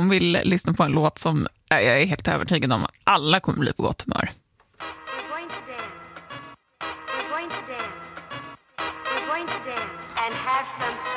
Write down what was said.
hon vill lyssna på en låt som jag är helt övertygad om att alla kommer bli på gott humör. We're going to dance. We're going to dance. We're going to dance and have some fun.